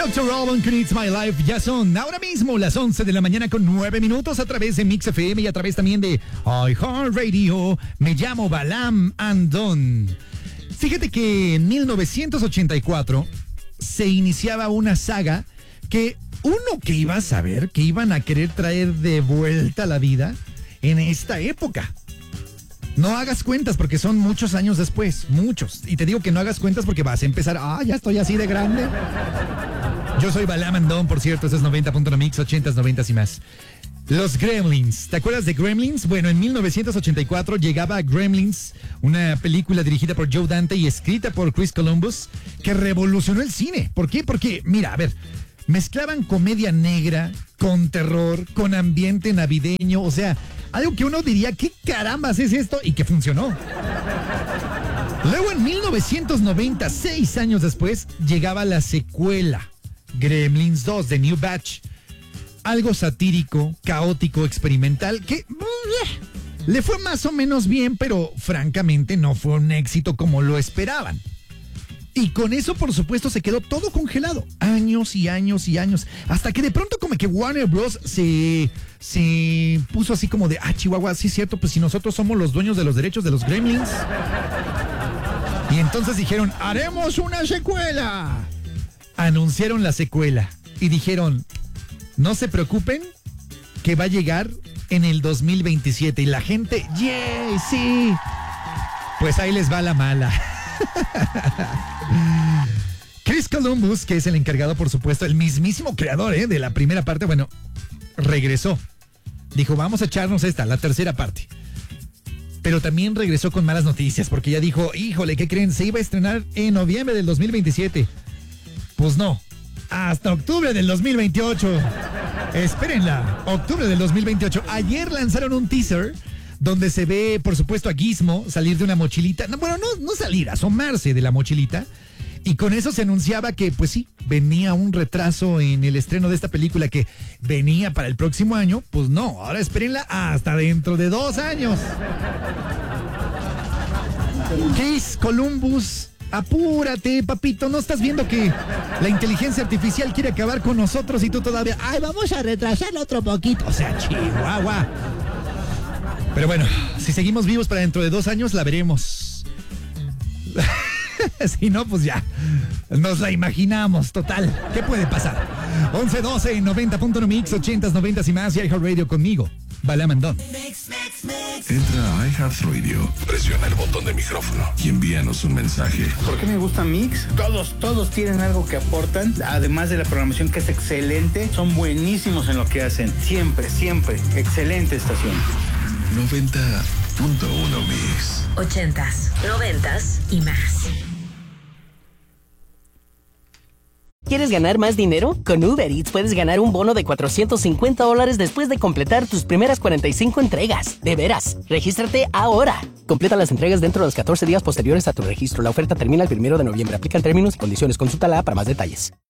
Dr. Alban con It's My Life. Ya son ahora mismo las 11 de la mañana con 9 minutos a través de Mix FM y a través también de iHeartRadio. Me llamo Balam Andón. Fíjate que en 1984 se iniciaba una saga que que iba a saber que iban a querer traer de vuelta a la vida en esta época. No hagas cuentas porque son muchos años después, muchos. Y te digo que no hagas cuentas porque vas a empezar, ya estoy así de grande. Yo soy Balam Andón, por cierto, este es 90.1 Mix, 80s, 90s y más. Los Gremlins, ¿te acuerdas de Gremlins? Bueno, en 1984 llegaba Gremlins, una película dirigida por Joe Dante y escrita por Chris Columbus, que revolucionó el cine. ¿Por qué? Porque, mira, a ver, mezclaban comedia negra con terror, con ambiente navideño, o sea, algo que uno diría, ¿qué carambas es esto? Y que funcionó. Luego en 1990, 6 años después, llegaba la secuela, Gremlins 2, The New Batch. Algo satírico, caótico, experimental, que le fue más o menos bien, pero francamente no fue un éxito como lo esperaban. Y con eso, por supuesto, se quedó todo congelado. Años y años y años. Hasta que de pronto como que Warner Bros. se puso así como de, Chihuahua, sí es cierto, pues si nosotros somos los dueños de los derechos de los Gremlins. Y entonces dijeron, haremos una secuela. Anunciaron la secuela y dijeron, no se preocupen, que va a llegar en el 2027. Y la gente, ¡yay! ¡Sí! Pues ahí les va la mala. Chris Columbus, que es el encargado, por supuesto, el mismísimo creador de la primera parte, bueno, regresó. Dijo, vamos a echarnos la tercera parte. Pero también regresó con malas noticias, porque ya dijo, híjole, ¿qué creen? Se iba a estrenar en noviembre del 2027. Pues no, hasta octubre del 2028. Espérenla, octubre del 2028. Ayer lanzaron un teaser donde se ve, por supuesto, a Gizmo salir de una mochilita. No salir, asomarse de la mochilita. Y con eso se anunciaba que, pues sí, venía un retraso en el estreno de esta película que venía para el próximo año. Pues no, ahora espérenla hasta dentro de 2 años. Chris Columbus, apúrate, papito, ¿no estás viendo que la inteligencia artificial quiere acabar con nosotros y tú todavía, vamos a retrasarlo otro poquito? O sea, Chihuahua. Pero bueno, si seguimos vivos para dentro de 2 años, la veremos. Si no, pues ya, nos la imaginamos, total. ¿Qué puede pasar? 11-12, 90.1 Mix, 80s, 90s y más, y iHeartRadio conmigo, Balam Andón. Entra a iHeartRadio, presiona el botón de micrófono y envíanos un mensaje. ¿Por qué me gusta Mix? Todos tienen algo que aportan, además de la programación que es excelente, son buenísimos en lo que hacen. Siempre, excelente estación. 90.1 Mix. 80s, 90s y más. ¿Quieres ganar más dinero? Con Uber Eats puedes ganar un bono de $450 después de completar tus primeras 45 entregas. De veras, regístrate ahora. Completa las entregas dentro de los 14 días posteriores a tu registro. La oferta termina el 1 de noviembre. Aplican términos y condiciones. Consúltala para más detalles.